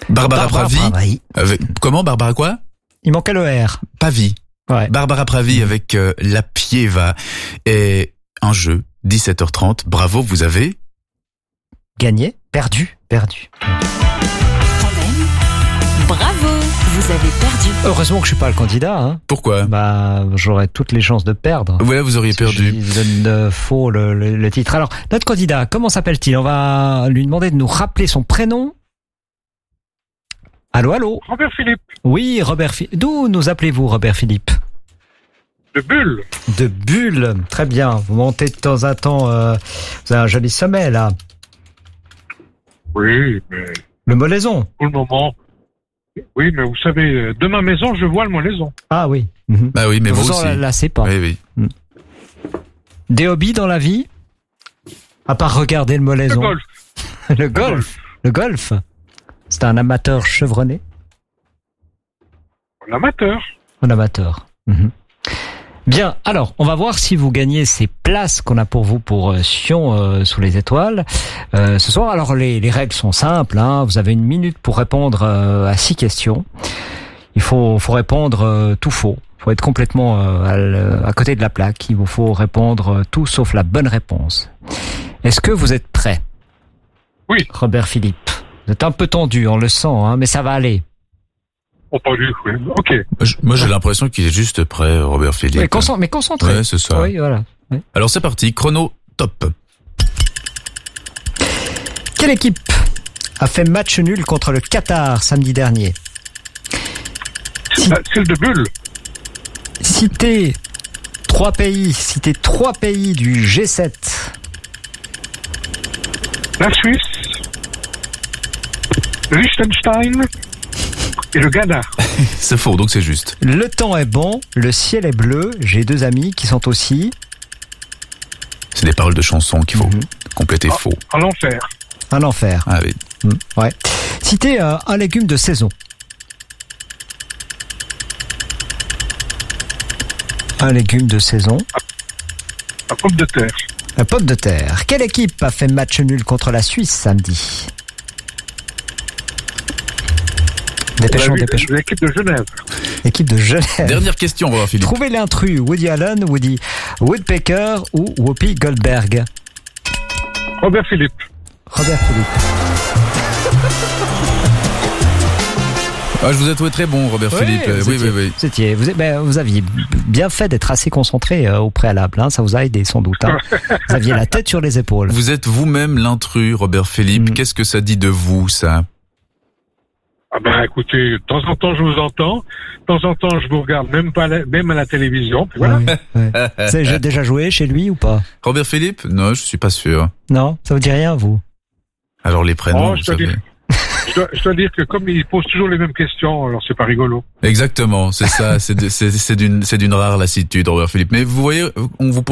Barbara Pravi. Comment, Barbara quoi? Il manquait le R. Pravi. Ouais. Barbara Pravi avec La Pieva. Et un jeu, 17h30. Bravo, vous avez... Gagné, perdu. Bravo, vous avez perdu. Heureusement que je suis pas le candidat, hein. Pourquoi? J'aurais toutes les chances de perdre. Ouais, vous auriez perdu. Je donne faux le titre. Alors, notre candidat, comment s'appelle-t-il? On va lui demander de nous rappeler son prénom. Allô? Robert Philippe. Oui, Robert Philippe. D'où nous appelez-vous, Robert Philippe? De Bulle. De Bulle. Très bien. Vous montez de temps en temps. Vous avez un joli sommet, là. Oui, mais... Le Molaison. Pour le moment... Oui, mais vous savez, de ma maison, je vois le Molaison. Ah oui. Ah oui, mais vous vous aussi. en lassez pas. Oui. Des hobbies dans la vie? À part regarder le Molaison. Le golf. Le golf. C'est un amateur chevronné? Un amateur. Bien, alors, on va voir si vous gagnez ces places qu'on a pour vous pour Sion sous les étoiles ce soir. Alors, les règles sont simples, hein. Vous avez 1 minute pour répondre à 6 questions. Il faut répondre tout faux. Il faut être complètement à côté de la plaque. Il vous faut répondre tout sauf la bonne réponse. Est-ce que vous êtes prêt? Oui. Robert Philippe, vous êtes un peu tendu, on le sent, hein, mais ça va aller. Oh, pas du tout, oui. Ok. Moi, j'ai l'impression qu'il est juste prêt, Robert Philippe. Mais concentré. Ouais, c'est ça. Oui, voilà. Oui. Alors, c'est parti. Chrono top. Quelle équipe a fait match nul contre le Qatar samedi dernier? Celle de Bulle. Citez 3 pays du G7. La Suisse. Liechtenstein. Et le Ghana. C'est faux, donc c'est juste. Le temps est bon, le ciel est bleu. J'ai 2 amis qui sont aussi... C'est des paroles de chansons qu'il faut compléter faux. En enfer. Un enfer. Ah oui. Ouais. Citez un légume de saison. Un légume de saison. La pomme de terre. La pomme de terre. Quelle équipe a fait match nul contre la Suisse samedi? Dépêchons. L'équipe de Genève. Équipe de Genève. Dernière question, Robert Philippe. Trouvez l'intrus, Woody Allen, Woody Woodpecker ou Whoopi Goldberg. Robert Philippe. Ah, je vous ai trouvé très bon, Robert Philippe. Oui. Vous aviez bien fait d'être assez concentré au préalable, hein, ça vous a aidé sans doute. Hein. Vous aviez la tête sur les épaules. Vous êtes vous-même l'intrus, Robert Philippe. Qu'est-ce que ça dit de vous, ça? Ah ben écoutez, de temps en temps je vous entends, de temps en temps je vous regarde même à la télévision, puis voilà. J'ai déjà joué chez lui ou pas? Robert Philippe? Non, je suis pas sûr. Non, ça vous dit rien, vous? Alors les prénoms, vous savez. Je dois dire que comme il pose toujours les mêmes questions, alors c'est pas rigolo. Exactement, c'est ça, c'est d'une rare lassitude, Robert Philippe. Mais vous voyez, on vous